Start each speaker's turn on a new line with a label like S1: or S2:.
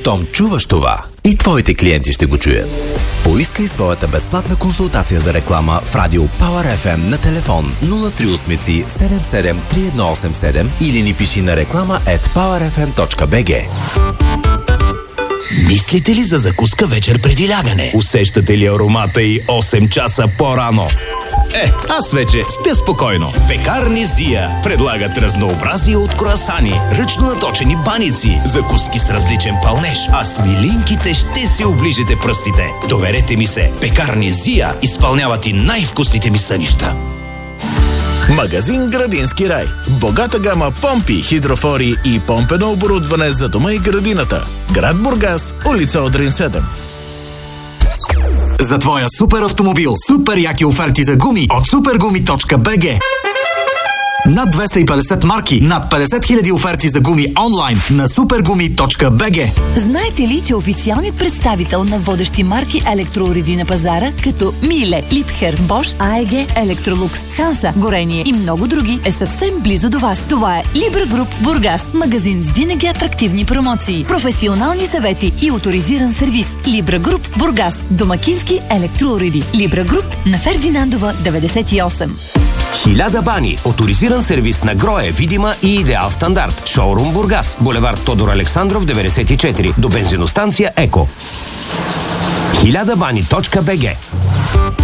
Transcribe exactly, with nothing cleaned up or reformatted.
S1: Щом чуваш това, и твоите клиенти ще го чуят. Поискай своята безплатна консултация за реклама в радио Power еф ем на телефон нула три осем седем седем три едно осем седем или ни пиши на реклама ет пауър еф ем точка би джи.
S2: Мислите ли за закуска вечер преди лягане? Усещате ли аромата и осем часа по-рано? Е, аз вече спя спокойно. Пекарни Зия предлагат разнообразие от круасани, ръчно наточени баници, закуски с различен пълнеж, а с милинките ще си оближете пръстите. Доверете ми се, Пекарни Зия изпълняват и най-вкусните ми сънища.
S3: Магазин Градински рай. Богата гама помпи, хидрофори и помпено оборудване за дома и градината. Град Бургас, улица Одрин седем.
S4: За твоя супер автомобил, супер яки оферти за гуми от супергуми точка би джи. Над двеста и петдесет марки, над петдесет хиляди оферти за гуми онлайн на супергуми точка би джи.
S5: Знаете ли, че официалният представител на водещи марки електроуреди на пазара, като Миле, Липхер, Бош, АЕГ, Електролукс, Ханса, Горение и много други, е съвсем близо до вас. Това е Либра Груп Бургас, магазин с винаги атрактивни промоции, професионални съвети и оторизиран сервис. Либра Груп Бургас, домакински електроуреди. Либра Груп на Фердинандова деветдесет и осем.
S2: Хиляда бани. Оторизиран сервис на Грое, Видима и Идеал Стандарт. Шоурум Бургас. Булевард Тодор Александров деветдесет и четири. До бензиностанция Еко. хиляда бани точка би джи.